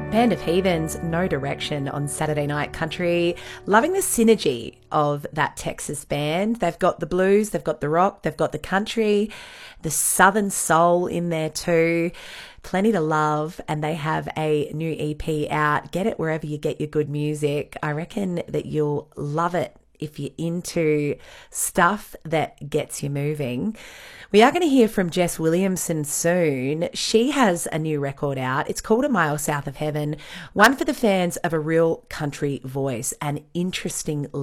Band of Heathens, No Direction on Saturday Night Country. Loving the synergy of that Texas band. They've got the blues, they've got the rock, they've got the country, the southern soul in there too. Plenty to love, and they have a new EP out. Get it wherever you get your good music. I reckon that you'll love it if you're into stuff that gets you moving. We are going to hear from Jess Williamson soon. She has a new record out. It's called A Mile South of Heaven, one for the fans of a real country voice, an interesting